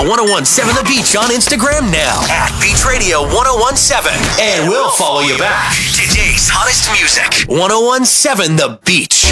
1017 The Beach on Instagram now at Beach Radio 1017. And we'll follow you back. Today's hottest music. 1017 The Beach.